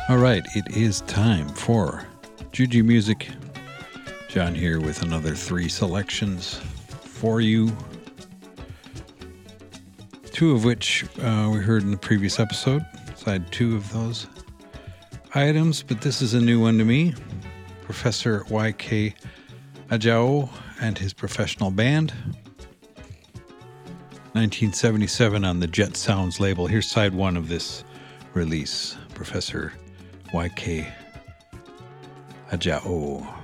All right, it is time for Juju Music. John here with another 3 selections for you. 2 of which we heard in the previous episode, side 2 of those items, but this is a new one to me. Professor Y.K. Ajao and his professional band. 1977 on the Jet Sounds label. Here's side 1 of this release. Professor Y.K. Ajao.